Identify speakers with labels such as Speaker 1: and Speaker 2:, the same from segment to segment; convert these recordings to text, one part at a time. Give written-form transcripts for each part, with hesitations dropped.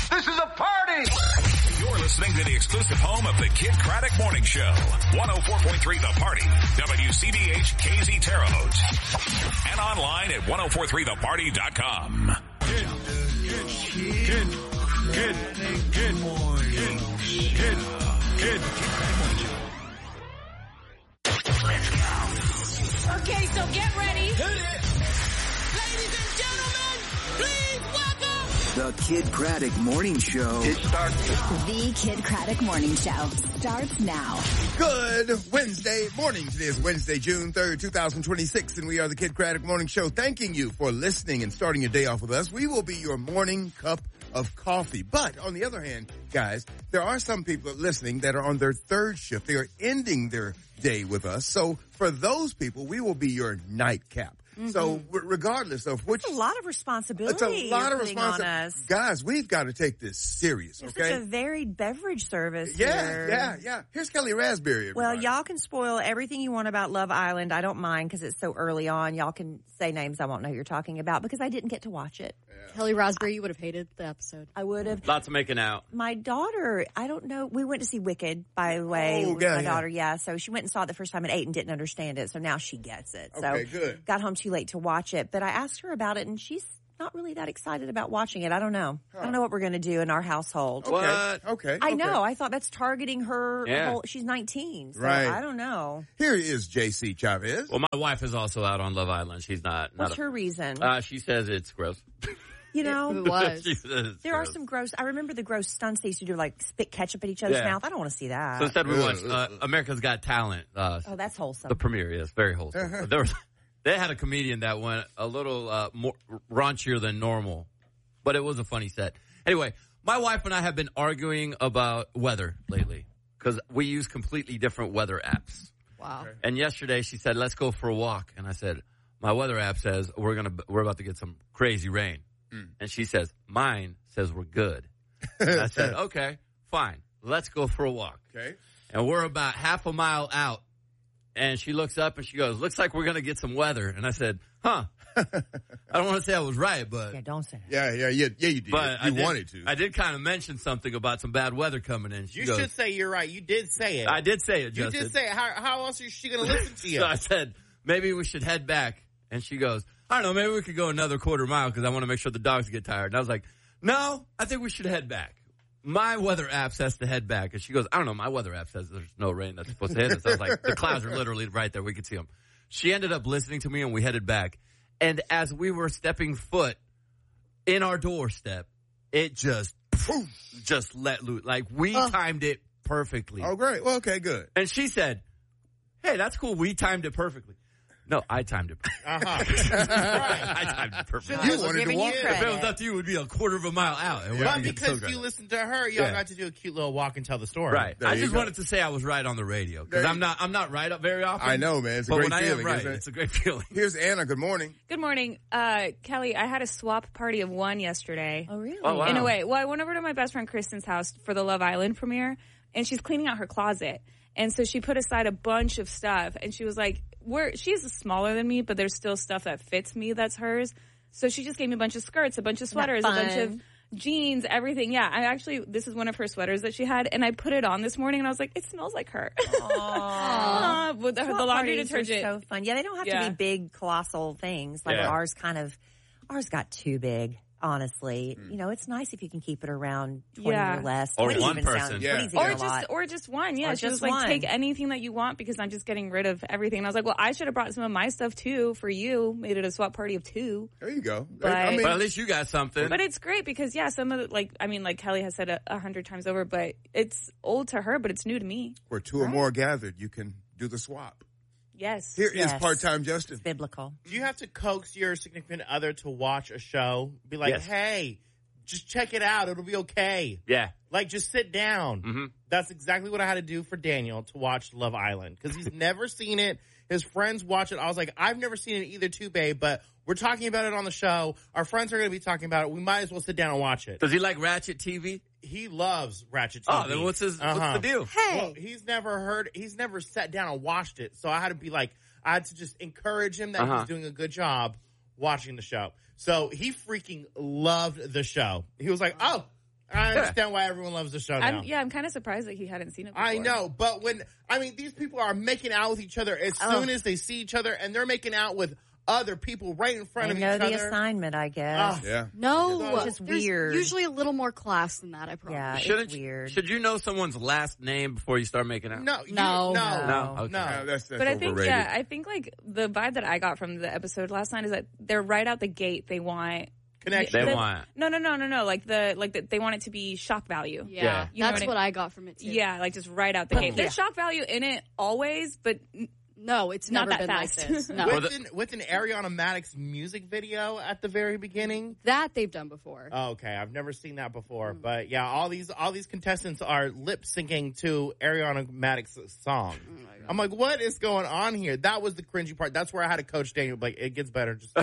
Speaker 1: This is a party!
Speaker 2: You're listening to the exclusive home of the Kid Craddock Morning Show. 104.3 The Party. WCBH KZ Terre Haute. And online at 1043theparty.com.
Speaker 3: Good morning. Good.
Speaker 4: Okay, so get ready. Ladies and gentlemen, please welcome
Speaker 5: the Kid Craddock Morning Show.
Speaker 1: It starts.
Speaker 6: The Kid Craddock Morning Show starts now.
Speaker 3: Good Wednesday morning. Today is Wednesday, June 3rd, 2026, and we are the Kid Craddock Morning Show. Thanking you for listening and starting your day off with us. We will be your morning cup of coffee. But on the other hand, guys, there are some people listening that are on their third shift. They are ending their day with us. So for those people, we will be your nightcap. Mm-hmm. So regardless of which...
Speaker 7: It's a lot of responsibility.
Speaker 3: It's a lot of
Speaker 7: responsibility on us.
Speaker 3: Guys, we've got to take this serious,
Speaker 7: it's
Speaker 3: okay?
Speaker 7: It's a varied beverage service
Speaker 3: here. Yeah. Here's Kelly Raspberry, everybody.
Speaker 7: Well, y'all can spoil everything you want about Love Island. I don't mind because it's so early on. Y'all can say names I won't know who you're talking about because I didn't get to watch it.
Speaker 8: Yeah. Kelly Raspberry, you would have hated the episode.
Speaker 7: I would have.
Speaker 9: Lots of making out.
Speaker 7: My daughter, I don't know. We went to see Wicked, by the way.
Speaker 3: Oh,
Speaker 7: my daughter, yeah. So she went and saw it the first time at 8 and didn't understand it. So now she gets it.
Speaker 3: Okay, good.
Speaker 7: Got home too late to watch it. But I asked her about it, and she's not really that excited about watching it. I don't know. I don't know what we're going to do in our household.
Speaker 3: Okay.
Speaker 7: I know. I thought that's targeting her.
Speaker 9: Yeah.
Speaker 7: She's 19, so
Speaker 3: right.
Speaker 7: I don't know.
Speaker 3: Here is JC Chavez.
Speaker 9: Well, my wife is also out on Love Island. She's not.
Speaker 7: What's her reason?
Speaker 9: She says it's gross.
Speaker 7: You know,
Speaker 8: it was.
Speaker 7: There are some gross. I remember the gross stunts they used to do, like spit ketchup at each other's mouth. I don't want to see that.
Speaker 9: So instead, we watched America's Got Talent.
Speaker 7: Oh, that's wholesome.
Speaker 9: The premiere, yes, very wholesome. They had a comedian that went a little more raunchier than normal, but it was a funny set. Anyway, my wife and I have been arguing about weather lately because we use completely different weather apps.
Speaker 8: Wow.
Speaker 3: Okay.
Speaker 9: And yesterday she said, "Let's go for a walk," and I said, "My weather app says we're about to get some crazy rain," and she says, "Mine says we're good." And I said, "Okay, fine, let's go for a walk."
Speaker 3: Okay.
Speaker 9: And we're about half a mile out. And she looks up and she goes, "Looks like we're going to get some weather." And I said, "Huh." I don't want to say I was right, but...
Speaker 7: Yeah, don't say that.
Speaker 3: Yeah, you did.
Speaker 9: But
Speaker 3: you wanted to.
Speaker 9: I did kind of mention something about some bad weather coming in.
Speaker 10: You should say you're right. You did say it.
Speaker 9: I did say it, Justin.
Speaker 10: You did say it. How else is she going to listen to you?
Speaker 9: So I said, maybe we should head back. And she goes, "I don't know, maybe we could go another quarter mile because I want to make sure the dogs get tired." And I was like, "No, I think we should head back. My weather app says to head back." And she goes, "I don't know, my weather app says there's no rain that's supposed to hit us." I was like, the clouds are literally right there. We could see them. She ended up listening to me and we headed back. And as we were stepping foot in our doorstep, it just let loose. Like we timed it perfectly.
Speaker 3: Oh, great. Well, okay, good.
Speaker 9: And she said, "Hey, that's cool. We timed it perfectly." No, I timed it.
Speaker 10: Right.
Speaker 9: I timed it perfectly.
Speaker 3: You wanted to walk.
Speaker 9: If it was up to you, it would be a quarter of a mile out. And
Speaker 10: But because you listened to her, y'all got to do a cute little walk and tell the story.
Speaker 9: Right. I just wanted to say I was right on the radio because I'm not right up very often.
Speaker 3: I know, man. It's a
Speaker 9: but
Speaker 3: great
Speaker 9: when
Speaker 3: feeling.
Speaker 9: I am right,
Speaker 3: isn't it?
Speaker 9: it's a great feeling.
Speaker 3: Here's Anna. Good morning.
Speaker 11: Good morning. Kelly, I had a swap party of one yesterday.
Speaker 7: Oh, really?
Speaker 9: Oh, wow.
Speaker 11: In a way. Well, I went over to my best friend Kristen's house for the Love Island premiere, and she's cleaning out her closet. And so she put aside a bunch of stuff, and she was like, she's smaller than me, but there's still stuff that fits me that's hers. So she just gave me a bunch of skirts, a bunch of sweaters, a bunch of jeans, everything. Yeah, this is one of her sweaters that she had, and I put it on this morning, and I was like, it smells like her.
Speaker 7: Aww.
Speaker 11: With the laundry detergent.
Speaker 7: So fun. Yeah, they don't have to be big, colossal things. Like ours got too big. Honestly, you know, it's nice if you can keep it around 20 or less.
Speaker 9: Or one person.
Speaker 11: Or just one. Yeah, she was like, take anything that you want because I'm just getting rid of everything. And I was like, well, I should have brought some of my stuff too for you. Made it a swap party of 2.
Speaker 3: There you go.
Speaker 11: But
Speaker 9: at least you got something.
Speaker 11: But it's great because some of it, like Kelly has said 100 times over, but it's old to her, but it's new to me.
Speaker 3: Where 2 or more gathered, you can do the swap.
Speaker 11: Yes.
Speaker 3: Here is part-time Justin.
Speaker 7: It's biblical.
Speaker 10: Do you have to coax your significant other to watch a show? Be like, hey, just check it out. It'll be okay.
Speaker 9: Yeah.
Speaker 10: Like, just sit down.
Speaker 9: Mm-hmm.
Speaker 10: That's exactly what I had to do for Daniel to watch Love Island. Because he's never seen it. His friends watch it. I was like, I've never seen it either too, babe, but we're talking about it on the show. Our friends are going to be talking about it. We might as well sit down and watch it.
Speaker 9: Does he like Ratchet TV?
Speaker 10: He loves Ratchet TV.
Speaker 9: Oh, then what's the deal?
Speaker 7: Hey.
Speaker 10: Well, he's never sat down and watched it. So I had to be like, I had to just encourage him that he's doing a good job watching the show. So he freaking loved the show. He was like, oh, I understand why everyone loves the show now.
Speaker 11: I'm kind of surprised that he hadn't seen it before.
Speaker 10: I know, but these people are making out with each other as soon as they see each other, and they're making out with other people right in front of each other.
Speaker 7: Know the assignment, I guess.
Speaker 3: Yeah.
Speaker 8: No,
Speaker 7: It's just
Speaker 8: there's
Speaker 7: weird.
Speaker 8: usually a little more class than that, I promise.
Speaker 7: Yeah, it's weird.
Speaker 9: Should you know someone's last name before you start making out?
Speaker 10: No.
Speaker 9: Okay.
Speaker 10: No.
Speaker 3: That's
Speaker 11: But I think,
Speaker 3: overrated.
Speaker 11: I think like the vibe that I got from the episode last night is that they're right out the gate. They want
Speaker 10: connection.
Speaker 9: They want.
Speaker 11: No. Like they want it to be shock value.
Speaker 8: Yeah,
Speaker 11: You know
Speaker 8: that's what I got from it too.
Speaker 11: Yeah, like just right out the gate. There's shock value in it always, but
Speaker 8: No, it's
Speaker 11: Not
Speaker 8: never
Speaker 11: that
Speaker 8: been
Speaker 11: fast.
Speaker 8: like this. No.
Speaker 10: With an Ariana Madix music video at the very beginning.
Speaker 8: That they've done before.
Speaker 10: Oh, okay, I've never seen that before, but yeah, all these contestants are lip syncing to Ariana Madix's song. I'm like, what is going on here? That was the cringy part. That's where I had to coach Daniel. Like, it gets better. Just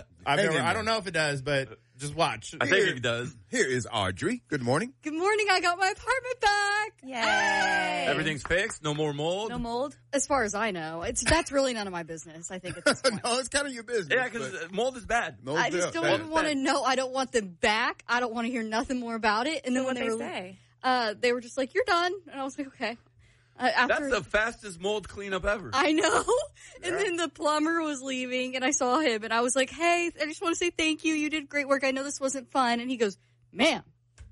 Speaker 10: I don't know if it does, but just watch.
Speaker 9: I think it does.
Speaker 3: Here is Audrey. Good morning.
Speaker 8: Good morning. I got my apartment back.
Speaker 7: Yay!
Speaker 9: Everything's fixed. No more mold.
Speaker 11: no mold.
Speaker 8: As far as I know, that's really none of my business. I think at this point.
Speaker 3: No, it's kind of your business.
Speaker 9: Yeah, because mold is bad.
Speaker 8: I just don't even want to know. I don't want them back. I don't want to hear nothing more about it. And then when
Speaker 11: What they say?
Speaker 8: they were just like, "You're done," and I was like, "Okay." After,
Speaker 9: That's the fastest mold cleanup ever.
Speaker 8: I know. And then the plumber was leaving, and I saw him, and I was like, "Hey, I just want to say thank you. You did great work. I know this wasn't fun." And he goes, "Ma'am,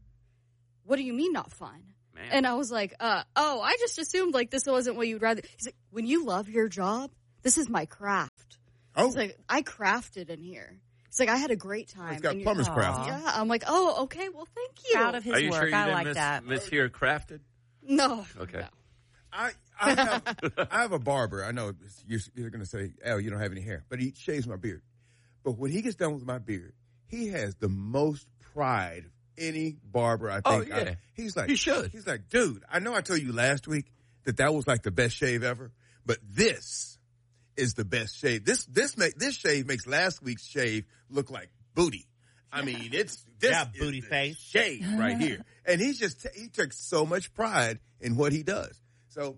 Speaker 8: what do you mean not fun?"
Speaker 9: Man.
Speaker 8: And I was like, I just assumed like this wasn't what you'd rather. He's like, "When you love your job, this is my craft."
Speaker 3: Oh,
Speaker 8: He's like, "I crafted in here." He's like, "I had a great time."
Speaker 3: he's got
Speaker 8: And
Speaker 3: plumber's craft.
Speaker 8: Yeah, I'm like, "Oh, okay. Well, thank you."
Speaker 7: Proud of his
Speaker 9: Are you
Speaker 7: work.
Speaker 9: sure you
Speaker 7: I
Speaker 9: didn't
Speaker 7: like that.
Speaker 9: miss here crafted?
Speaker 8: No.
Speaker 9: Okay.
Speaker 8: No.
Speaker 3: I have a barber. I know you're going to say, "Al, you don't have any hair," but he shaves my beard. But when he gets done with my beard, he has the most pride of any barber I think.
Speaker 9: Oh, yeah.
Speaker 3: He's like,
Speaker 9: He should.
Speaker 3: He's like, dude, I know I told you last week that was like the best shave ever, but this is the best shave. This shave makes last week's shave look like booty. I mean,
Speaker 10: booty face
Speaker 3: shave right here, and he took so much pride in what he does. So,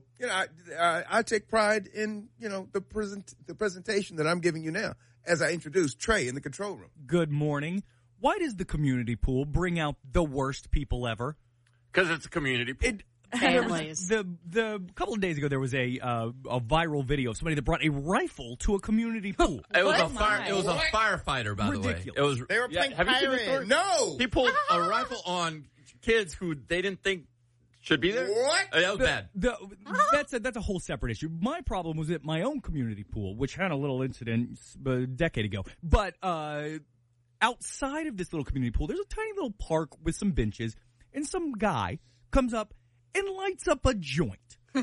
Speaker 3: I take pride in, the presentation that I'm giving you now as I introduce Trey in the control room.
Speaker 1: Good morning. Why does the community pool bring out the worst people ever?
Speaker 9: Because it's a community pool.
Speaker 8: Families.
Speaker 1: The couple of days ago, there was a viral video of somebody that brought a rifle to a community pool.
Speaker 9: It was a firefighter, by the way.
Speaker 1: Ridiculous.
Speaker 10: They were playing
Speaker 9: have you seen the story?
Speaker 10: Pirates.
Speaker 3: No!
Speaker 9: He pulled a rifle on kids who they didn't think should be there.
Speaker 3: What?
Speaker 9: That was bad.
Speaker 1: That's a whole separate issue. My problem was at my own community pool, which had a little incident a decade ago. But outside of this little community pool, there's a tiny little park with some benches, and some guy comes up and lights up a joint.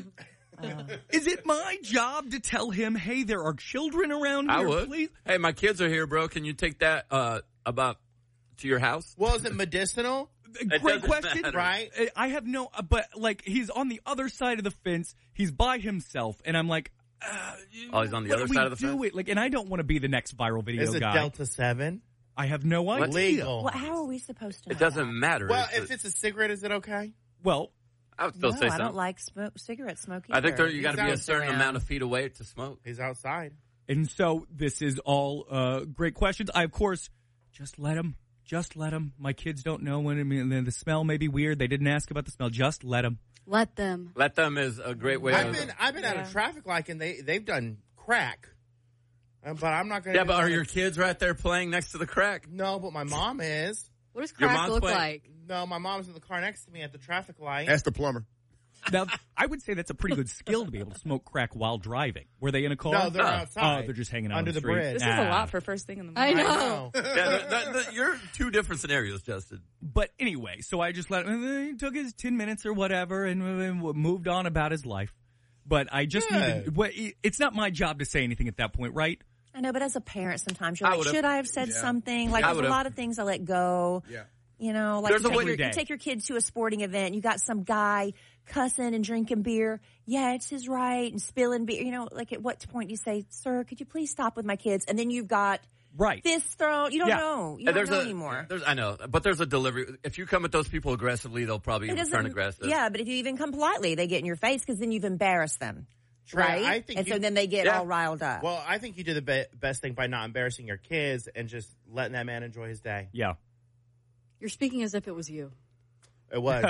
Speaker 1: Is it my job to tell him, hey, there are children around here,
Speaker 9: I would.
Speaker 1: please?
Speaker 9: Hey, my kids are here, bro. Can you take that about to your house?
Speaker 10: Well, is it medicinal?
Speaker 1: Great
Speaker 9: doesn't
Speaker 1: question.
Speaker 9: matter.
Speaker 10: Right?
Speaker 1: I have no, but like he's on the other side of the fence. He's by himself, and I'm like,
Speaker 9: Oh, he's on the
Speaker 1: what
Speaker 9: other
Speaker 1: do we
Speaker 9: side of the
Speaker 1: do
Speaker 9: fence?
Speaker 1: it? Like, and I don't want to be the next viral video
Speaker 10: Is it
Speaker 1: guy.
Speaker 10: Delta 7?
Speaker 1: I have no idea.
Speaker 10: Legal.
Speaker 7: Well, how are we supposed to know
Speaker 9: It doesn't
Speaker 7: that?
Speaker 9: matter.
Speaker 10: Well, if it's a cigarette, is it okay?
Speaker 1: Well,
Speaker 9: I would still
Speaker 7: No,
Speaker 9: say
Speaker 7: I
Speaker 9: something.
Speaker 7: don't like cigarette smoking.
Speaker 9: I think you got to be a
Speaker 10: He's
Speaker 9: certain
Speaker 10: around.
Speaker 9: amount of feet away to smoke.
Speaker 10: He's outside.
Speaker 1: and so this is all great questions. I, of course, just let him. My kids don't know when. I mean, the smell may be weird. They didn't ask about the smell. Just let them.
Speaker 8: Let them.
Speaker 9: Let them is a great way.
Speaker 10: I've been at a traffic light and they've done crack, but I'm not going to.
Speaker 9: Yeah, but are your kids right there playing next to the crack?
Speaker 10: No, but my mom is.
Speaker 8: What does
Speaker 9: Your
Speaker 8: crack
Speaker 9: mom's
Speaker 8: look
Speaker 9: playing-
Speaker 8: like?
Speaker 10: No, my mom's in the car next to me at the traffic light.
Speaker 3: That's the plumber.
Speaker 1: Now, I would say that's a pretty good skill to be able to smoke crack while driving. Were they in a car?
Speaker 10: No, they're outside.
Speaker 1: Oh, they're just hanging out
Speaker 10: under
Speaker 1: on the
Speaker 10: the
Speaker 1: street.
Speaker 10: bridge.
Speaker 11: This is a lot for first thing in the
Speaker 8: I
Speaker 11: morning.
Speaker 8: know.
Speaker 9: Yeah, you're two different scenarios, Justin.
Speaker 1: But anyway, so I just let him. He took his 10 minutes or whatever and moved on about his life. But I just needed. It's not my job to say anything at that point, right?
Speaker 7: I know, but as a parent, sometimes you're
Speaker 9: I
Speaker 7: like,
Speaker 9: would've.
Speaker 7: should I have said something? Like,
Speaker 9: I
Speaker 7: there's a
Speaker 9: would've.
Speaker 7: lot of things I let go.
Speaker 3: Yeah.
Speaker 7: You know, like
Speaker 9: There's a way
Speaker 7: you
Speaker 1: to-
Speaker 7: take your kid to a sporting event. You got some guy cussing and drinking beer. Yeah, it's his right, and spilling beer. You know, like at what point do you say, sir, could you please stop with my kids? And then you've got
Speaker 1: Right.
Speaker 7: fists thrown. You don't
Speaker 1: Yeah.
Speaker 7: know. You don't know anymore.
Speaker 9: I know, but there's a delivery. If you come at those people aggressively, they'll probably
Speaker 7: It
Speaker 9: even
Speaker 7: doesn't-
Speaker 9: turn aggressive.
Speaker 7: Yeah, but if you even come politely, they get in your face because then you've embarrassed them.
Speaker 10: Trey,
Speaker 7: Right?
Speaker 10: I think
Speaker 7: and
Speaker 10: you-
Speaker 7: so then they get
Speaker 9: Yeah.
Speaker 7: all riled up.
Speaker 10: Well, I think you did the best thing by not embarrassing your kids and just letting that man enjoy his day.
Speaker 1: Yeah.
Speaker 8: You're speaking as if it was you.
Speaker 10: It was.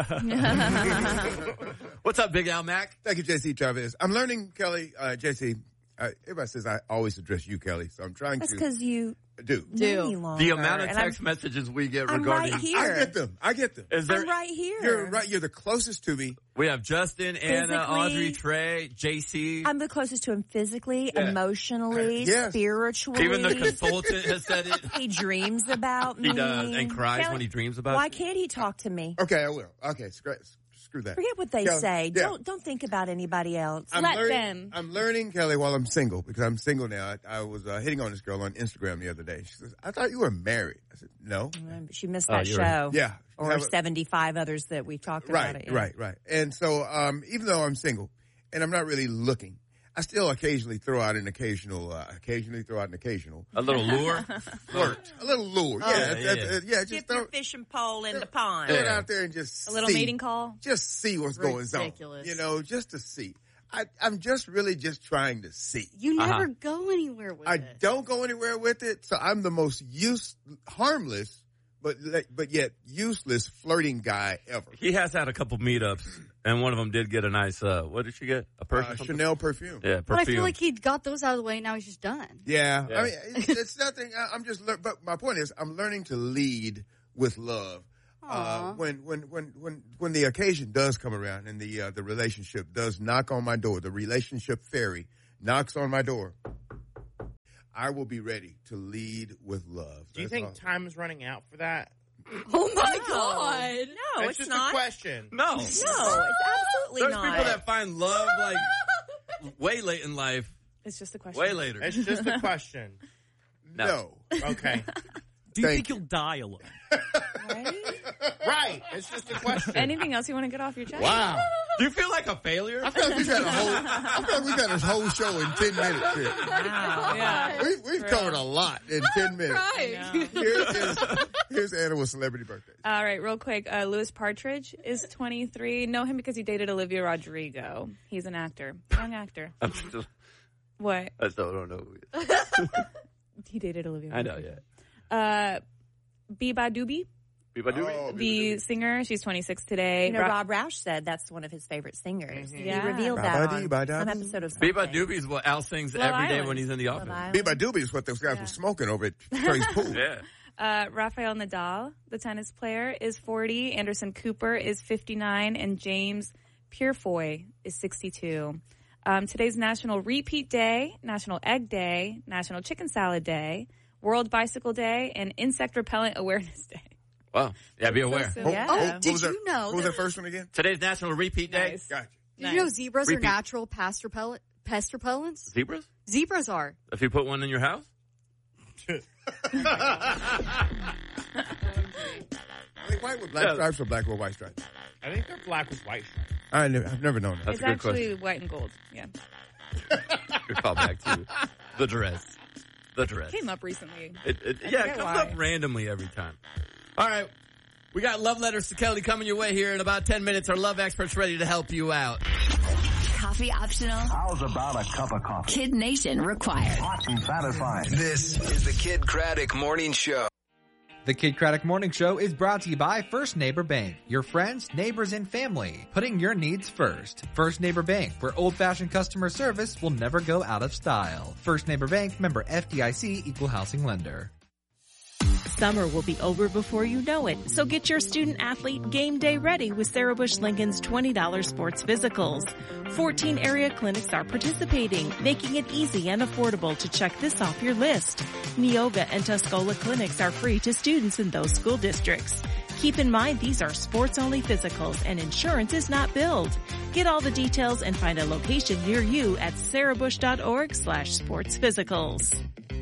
Speaker 9: What's up, Big Al Mac?
Speaker 3: Thank you, JC Chavez. I'm learning, Kelly, JC. Everybody says I always address you, Kelly, so I'm trying
Speaker 7: That's
Speaker 3: to.
Speaker 7: because you
Speaker 3: do.
Speaker 7: know me longer.
Speaker 9: The amount of
Speaker 7: And
Speaker 9: text messages we get
Speaker 7: I'm
Speaker 9: regarding.
Speaker 7: right here.
Speaker 3: I get them.
Speaker 9: Is there,
Speaker 7: I'm right here.
Speaker 3: You're right. You're the closest to me.
Speaker 9: We have Justin, Anna,
Speaker 7: Physically.
Speaker 9: Audrey, Trey, JC.
Speaker 7: I'm the closest to him physically,
Speaker 3: Yeah.
Speaker 7: emotionally,
Speaker 3: Yes.
Speaker 7: spiritually.
Speaker 9: Even the consultant has said it.
Speaker 7: He dreams about me.
Speaker 9: He does and cries
Speaker 7: Kelly,
Speaker 9: when he dreams about
Speaker 7: Why
Speaker 9: it.
Speaker 7: can't he talk to me?
Speaker 3: Okay, I will. Okay, screw that.
Speaker 7: Forget what they
Speaker 3: Kelly,
Speaker 7: say.
Speaker 3: yeah.
Speaker 7: Don't think about anybody else.
Speaker 3: I'm learning, Kelly, while I'm single, because I'm single now. I was hitting on this girl on Instagram the other day. She says, I thought you were married. I said, no.
Speaker 7: She missed that show.
Speaker 3: Yeah.
Speaker 7: Or 75 others that we talked about it.
Speaker 3: Right. And so, even though I'm single and I'm not really looking, I still occasionally throw out an occasional.
Speaker 9: A little lure?
Speaker 3: Flirt. A little lure. Yeah. Just
Speaker 7: Dip
Speaker 3: throw
Speaker 7: your fishing pole in the pond.
Speaker 3: it out there and just
Speaker 11: A little
Speaker 3: see.
Speaker 11: mating call.
Speaker 3: Just see what's going on.
Speaker 8: Ridiculous.
Speaker 3: You know, just to see. I'm just really just trying to see.
Speaker 8: You never go anywhere with
Speaker 3: I
Speaker 8: it.
Speaker 3: don't go anywhere with it, so I'm the most harmless, but yet useless flirting guy ever.
Speaker 9: He has had a couple meetups, and one of them did get a nice, what did she get? A perfume?
Speaker 3: Chanel perfume.
Speaker 9: Yeah, perfume.
Speaker 8: But I feel like he got those out of the way. Now he's just done.
Speaker 3: Yeah. I mean, it's nothing. I'm just. But my point is, I'm learning to lead with love. When the occasion does come around and the relationship does knock on my door, the relationship fairy knocks on my door, I will be ready to lead with love.
Speaker 10: Do you think time is running out for that?
Speaker 8: Oh my God.
Speaker 7: No,
Speaker 10: That's
Speaker 7: it's
Speaker 10: just
Speaker 7: not.
Speaker 10: a question.
Speaker 9: No.
Speaker 7: No, it's absolutely
Speaker 9: There's
Speaker 7: not.
Speaker 9: people that find love, like, way late in life.
Speaker 11: It's just a question.
Speaker 9: Way later.
Speaker 10: It's just a question.
Speaker 3: No.
Speaker 10: Okay.
Speaker 1: Do you
Speaker 3: Thank
Speaker 1: think you'll die alone?
Speaker 10: Right. It's just a question.
Speaker 11: Anything else you want to get off your chest?
Speaker 3: Wow.
Speaker 9: Do you feel like a failure?
Speaker 3: I feel like we've had a whole show in 10 minutes here.
Speaker 11: Wow. Yeah.
Speaker 3: We've covered a lot in 10 minutes.
Speaker 8: Right.
Speaker 3: Here's Anna with celebrity birthdays.
Speaker 11: All right, real quick. Louis Partridge is 23. Know him because he dated Olivia Rodrigo. He's an actor. Young actor. What?
Speaker 9: I still don't know who he is.
Speaker 11: He dated Olivia
Speaker 9: I know,
Speaker 11: Rodrigo.
Speaker 9: yeah.
Speaker 11: Biba Doobie, the singer, she's 26 today.
Speaker 7: You know, Rob Roush said that's one of his favorite singers.
Speaker 11: Yeah.
Speaker 7: He revealed that on
Speaker 3: Ba-ba-dee-ba-da-dee.
Speaker 7: some episode of
Speaker 9: Biba
Speaker 7: something.
Speaker 9: Doobie is what Al sings
Speaker 11: Love
Speaker 9: every day
Speaker 11: Island.
Speaker 9: when he's in the
Speaker 7: Love
Speaker 9: office.
Speaker 7: Island.
Speaker 3: Biba Doobie is what those guys were smoking over at Trey's pool.
Speaker 9: Yeah.
Speaker 11: Rafael Nadal, the tennis player, is 40. Anderson Cooper is 59. And James Purefoy is 62. Today's National Repeat Day, National Egg Day, National Chicken Salad Day, World Bicycle Day, and Insect Repellent Awareness Day.
Speaker 9: Wow. Yeah, be aware.
Speaker 11: So, yeah.
Speaker 3: What
Speaker 8: Did
Speaker 3: was
Speaker 8: you know
Speaker 3: What was
Speaker 8: that-
Speaker 3: that first one again?
Speaker 9: Today's National Repeat Day.
Speaker 11: Nice.
Speaker 3: Gotcha.
Speaker 8: Did you know zebras are
Speaker 9: Repeat.
Speaker 8: natural pest repellents?
Speaker 9: Zebras?
Speaker 8: Zebras are.
Speaker 9: If you put one in your house?
Speaker 3: Are they white with black stripes or black with white stripes?
Speaker 10: I think they're black with white stripes.
Speaker 3: I've never known that.
Speaker 9: That's
Speaker 11: It's
Speaker 9: a good
Speaker 11: actually
Speaker 9: question.
Speaker 11: white and gold. Yeah.
Speaker 9: Good call back to the dress. The dress.
Speaker 11: Came up recently.
Speaker 9: It
Speaker 11: forget
Speaker 9: comes
Speaker 11: why.
Speaker 9: up randomly every time. All right. We got love letters to Kelly coming your way here in about 10 minutes. Our love experts ready to help you out.
Speaker 6: Coffee optional.
Speaker 5: How's about a cup of coffee?
Speaker 6: Kid Nation required.
Speaker 5: Hot and satisfying. This is the Kid Craddock Morning Show.
Speaker 12: The Kid Craddock Morning Show is brought to you by First Neighbor Bank, your friends, neighbors, and family, putting your needs first. First Neighbor Bank, where old-fashioned customer service will never go out of style. First Neighbor Bank, member FDIC, equal housing lender.
Speaker 13: Summer will be over before you know it, so get your student-athlete game day ready with Sarah Bush Lincoln's $20 sports physicals. 14 area clinics are participating, making it easy and affordable to check this off your list. Neoga and Tuscola clinics are free to students in those school districts. Keep in mind these are sports-only physicals and insurance is not billed. Get all the details and find a location near you at sarahbush.org/sportsphysicals.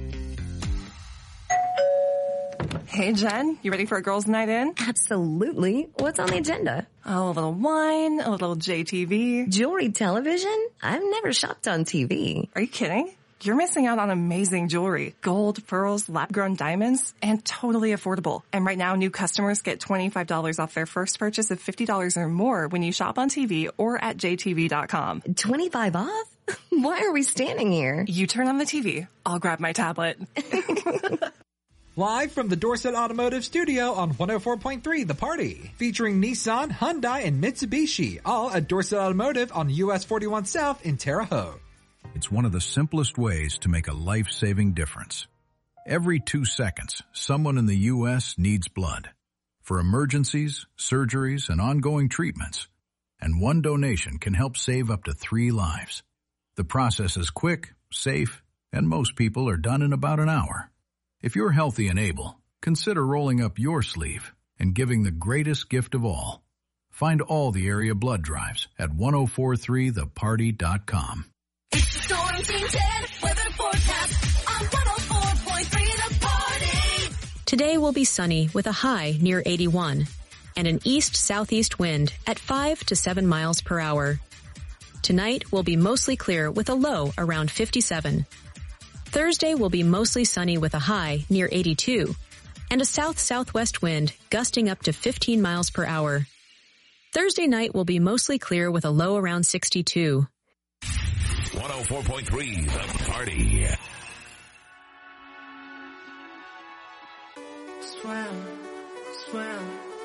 Speaker 14: Hey, Jen, you ready for a girls' night in?
Speaker 15: Absolutely. What's on the agenda?
Speaker 14: Oh, a little wine, a little JTV.
Speaker 15: Jewelry television? I've never shopped on TV.
Speaker 14: Are you kidding? You're missing out on amazing jewelry. Gold, pearls, lab-grown diamonds, and totally affordable. And right now, new customers get $25 off their first purchase of $50 or more when you shop on TV or at jtv.com.
Speaker 15: 25 off? Why are we standing here?
Speaker 14: You turn on the TV. I'll grab my tablet.
Speaker 12: Live from the Dorset Automotive Studio on 104.3 The Party. Featuring Nissan, Hyundai, and Mitsubishi, all at Dorset Automotive on US 41 South in Terre Haute.
Speaker 16: It's one of the simplest ways to make a life-saving difference. Every 2 seconds, someone in the U.S. needs blood. For emergencies, surgeries, and ongoing treatments. And one donation can help save up to 3 lives. The process is quick, safe, and most people are done in about an hour. If you're healthy and able, consider rolling up your sleeve and giving the greatest gift of all. Find all the area blood drives at 1043theparty.com.
Speaker 4: It's the Storm Team 10 weather forecast on 104.3 The Party.
Speaker 17: Today will be sunny with a high near 81 and an east-southeast wind at 5 to 7 miles per hour. Tonight will be mostly clear with a low around 57. Thursday will be mostly sunny with a high near 82 and a south-southwest wind gusting up to 15 miles per hour. Thursday night will be mostly clear with a low around 62.
Speaker 2: 104.3 The Party.
Speaker 18: Swim, swim.